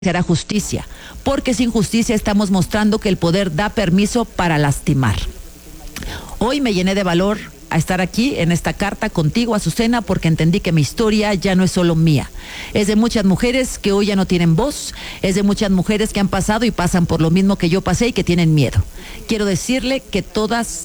será justicia, porque sin justicia estamos mostrando que el poder da permiso para lastimar. Hoy me llené de valor a estar aquí en esta carta contigo, Azucena, porque entendí que mi historia ya no es solo mía. Es de muchas mujeres que hoy ya no tienen voz, es de muchas mujeres que han pasado y pasan por lo mismo que yo pasé y que tienen miedo. Quiero decirles que todas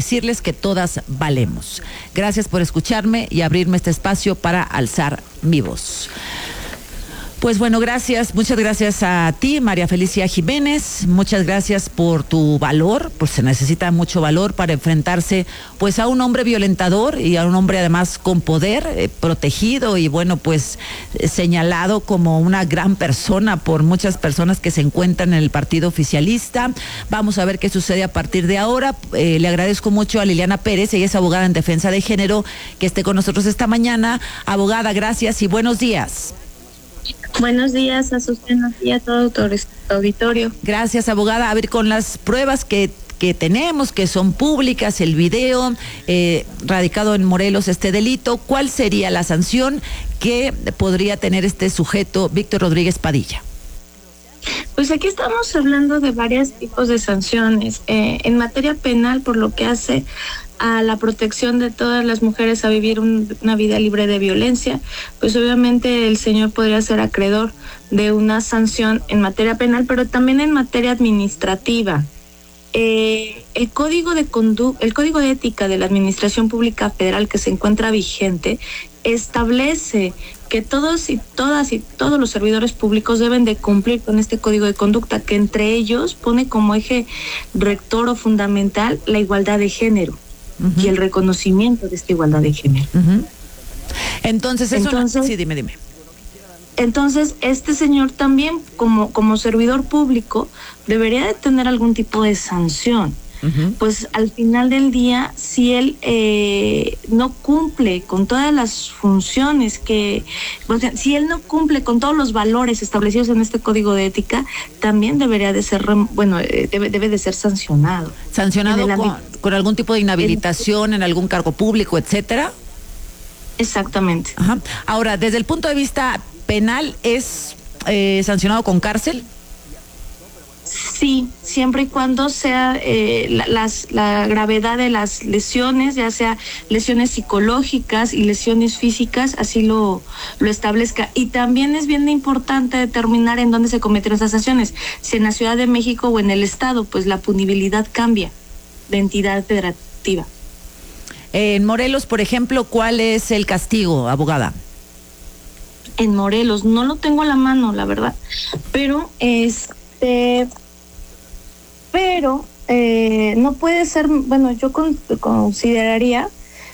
valemos. Gracias por escucharme y abrirme este espacio para alzar mi voz. Pues bueno, muchas gracias a ti, María Felicia Jiménez, muchas gracias por tu valor, pues se necesita mucho valor para enfrentarse pues a un hombre violentador y a un hombre además con poder, protegido y bueno, pues señalado como una gran persona por muchas personas que se encuentran en el partido oficialista. Vamos a ver qué sucede a partir de ahora. Le agradezco mucho a Liliana Pérez, ella es abogada en defensa de género, que esté con nosotros esta mañana. Abogada, gracias y buenos días. Buenos días, Azucena, y a todo tu auditorio. Gracias, abogada. A ver, con las pruebas que tenemos, que son públicas, el video, radicado en Morelos este delito, ¿cuál sería la sanción que podría tener este sujeto, Víctor Rodríguez Padilla? Pues aquí estamos hablando de varios tipos de sanciones. En materia penal, por lo que hace a la protección de todas las mujeres a vivir una vida libre de violencia, pues obviamente el señor podría ser acreedor de una sanción en materia penal, pero también en materia administrativa. El código de ética de la Administración Pública Federal que se encuentra vigente establece que todos los servidores públicos deben de cumplir con este código de conducta, que entre ellos pone como eje rector o fundamental la igualdad Uh-huh. de género y el reconocimiento de esta igualdad de género. Uh-huh. Entonces, sí, dime. Entonces, este señor también, como servidor público, debería de tener algún tipo de sanción. Uh-huh. Pues al final del día, si él no cumple con todas las funciones si él no cumple con todos los valores establecidos en este código de ética, también debería de ser, debe de ser sancionado. ¿Sancionado con algún tipo de inhabilitación en algún cargo público, etcétera? Exactamente. Ajá. Ahora, desde el punto de vista penal, ¿es sancionado con cárcel? Sí, siempre y cuando sea la gravedad de las lesiones, ya sea lesiones psicológicas y lesiones físicas, así lo establezca. Y también es bien importante determinar en dónde se cometieron esas sanciones, si en la Ciudad de México o en el Estado, pues la punibilidad cambia de entidad federativa. En Morelos, por ejemplo, ¿cuál es el castigo, abogada? En Morelos, no lo tengo a la mano, la verdad, pero no puede ser, yo consideraría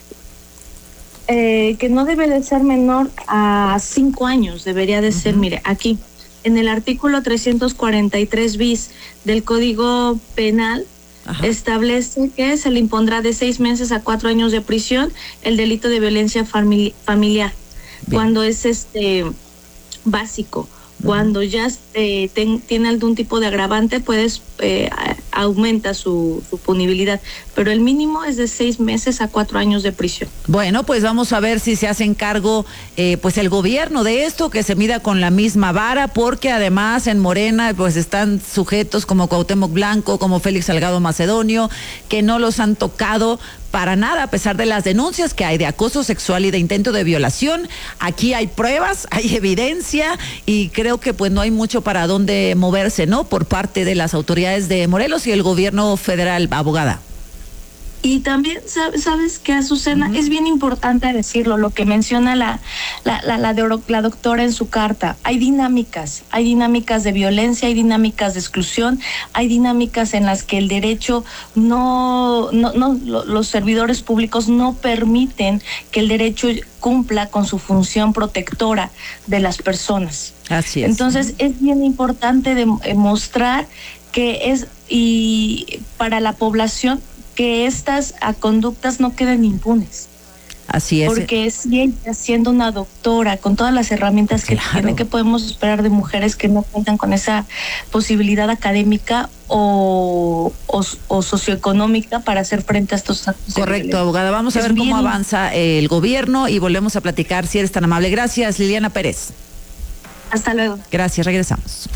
que no debe de ser menor a 5 años, debería de ser, mire, aquí, en el artículo 343 bis del Código Penal, ajá, establece que se le impondrá de 6 meses a 4 años de prisión el delito de violencia familiar. Bien. Cuando es básico. Cuando ya tiene algún tipo de agravante, aumenta su punibilidad, pero el mínimo es de 6 meses a 4 años de prisión. Bueno, pues vamos a ver si se hacen cargo pues el gobierno de esto, que se mida con la misma vara, porque además en Morena pues están sujetos como Cuauhtémoc Blanco, como Félix Salgado Macedonio, que no los han tocado para nada, a pesar de las denuncias que hay de acoso sexual y de intento de violación. Aquí hay pruebas, hay evidencia y creo que pues no hay mucho para dónde moverse, ¿no? Por parte de las autoridades de Morelos y el gobierno federal, abogada. Y también, ¿sabes qué, Azucena? Uh-huh. Es bien importante decirlo, lo que menciona la doctora en su carta. Hay dinámicas de violencia, hay dinámicas de exclusión, hay dinámicas en las que el derecho los servidores públicos no permiten que el derecho cumpla con su función protectora de las personas. Así es. Entonces, es bien importante demostrar que y para la población, que estas conductas no queden impunes. Así es. Porque si ella, siendo una doctora, con todas las herramientas que tiene, ¿qué podemos esperar de mujeres que no cuentan con esa posibilidad académica o socioeconómica para hacer frente a estos actos? Correcto, abogada. Vamos a ver cómo avanza el gobierno y volvemos a platicar, si eres tan amable. Gracias, Liliana Pérez. Hasta luego. Gracias, regresamos.